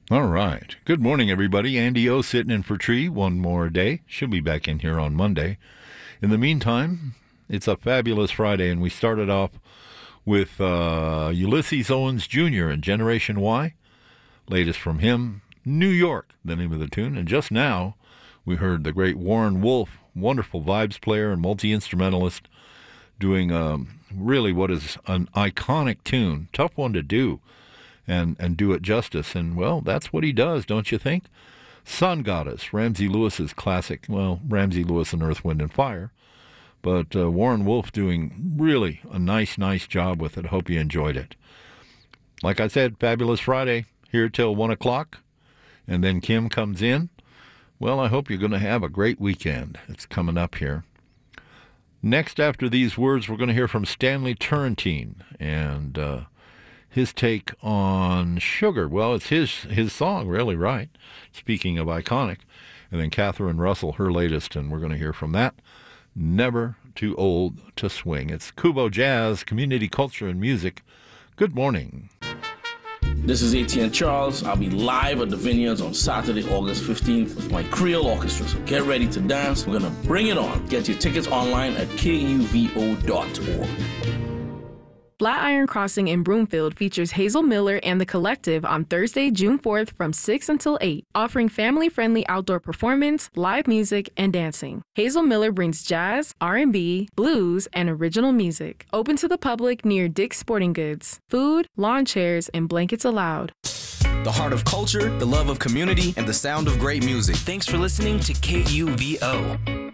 All right. Good morning, everybody. Andy O sitting in for Tree one more day. She'll be back in here on Monday. In the meantime, it's a fabulous Friday, and we started off with Ulysses Owens Jr. and Generation Y. Latest from him, New York, the name of the tune. And just now, we heard the great Warren Wolf, wonderful vibes player and multi-instrumentalist, doing really what is an iconic tune. Tough one to do. And do it justice. And, well, that's what he does, don't you think? Sun Goddess, Ramsey Lewis's classic. Well, Ramsey Lewis and Earth, Wind, and Fire. But Warren Wolf doing really a nice job with it. Hope you enjoyed it. Like I said, fabulous Friday, here till 1 o'clock. And then Kim comes in. Well, I hope you're going to have a great weekend. It's coming up here. Next, after these words, we're going to hear from Stanley Turrentine. And his take on Sugar. Well, it's his song, really, right? Speaking of iconic. And then Catherine Russell, her latest, and we're going to hear from that. Never Too Old to Swing. It's Kubo Jazz, Community Culture and Music. Good morning. This is ATN Charles. I'll be live at the Vineyards on Saturday, August 15th with my Creole Orchestra. So get ready to dance. We're going to bring it on. Get your tickets online at kuvo.org. Flatiron Crossing in Broomfield features Hazel Miller and the Collective on Thursday, June 4th from 6 until 8, offering family-friendly outdoor performance, live music, and dancing. Hazel Miller brings jazz, R&B, blues, and original music. Open to the public near Dick's Sporting Goods. Food, lawn chairs, and blankets allowed. The heart of culture, the love of community, and the sound of great music. Thanks for listening to KUVO.